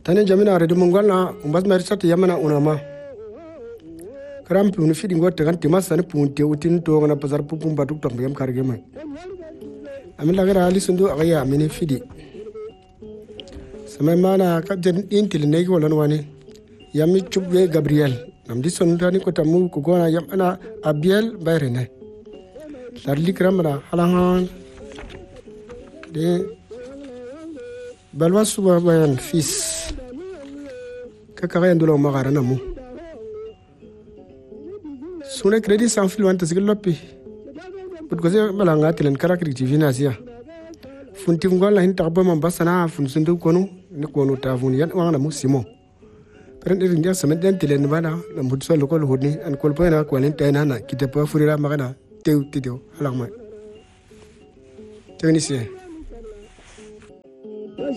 tane jamina redu mungwana umbas mersat yamana unama karam punu fidi ngote kan timas sane punte utin to ngana pasar pupum batuk tom yam karge mai amila gara ali sundu agaya amini fidi samay mana ka jen intil ne ko lan wani yami chubwe Gabriel namdi sondani ko tamu ko gona yamana Abiel bayrene larli kramra halahan de balwa suba bayan fils kakare ndulo magara namu sune credit sans fil wanta sigil loppi but ko se balanga tilen karakri tivina sia funti ngola hin taqba man basana fun sundu konu ne konu ta fun yan wanga mu simo peren irin dia samen den tilen bana na mud so lokol hodni an kol pena ko len tayna na kite pa furira magana tew tido halakma technicien